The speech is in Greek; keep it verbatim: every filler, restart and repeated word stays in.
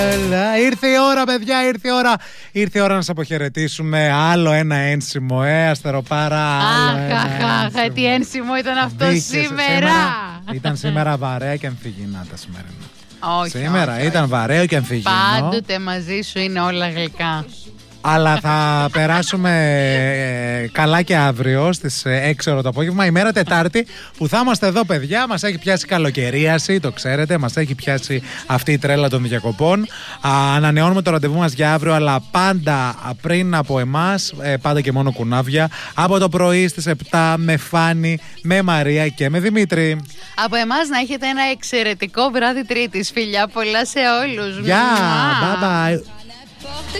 Ήρθε η ώρα, παιδιά, ήρθε η ώρα. Ήρθε η ώρα να σας αποχαιρετήσουμε. Άλλο ένα ένσημο, ε, αστεροπάρα. Αχ, αχ, τι ένσημο ήταν αυτό σήμερα. σήμερα. Ήταν σήμερα βαρέα και αμφιγεινά τα σημερινά. Όχι, σήμερα όχι, ήταν όχι. βαρέο και αμφιγεινό. Πάντοτε μαζί σου είναι όλα γλυκά. Αλλά θα περάσουμε ε, καλά και αύριο στις έξι ώρα το απόγευμα, ημέρα Τετάρτη, που θα είμαστε εδώ, παιδιά. Μας έχει πιάσει καλοκαιρίαση, το ξέρετε. Μας έχει πιάσει αυτή η τρέλα των διακοπών. Α, ανανεώνουμε το ραντεβού μας για αύριο, αλλά πάντα πριν από εμάς, ε, πάντα και μόνο κουνάβια. Από το πρωί στις επτά με Φάνη, με Μαρία και με Δημήτρη. Από εμάς να έχετε ένα εξαιρετικό βράδυ Τρίτης, φιλιά πολλά σε όλους. Γεια, yeah, bye bye.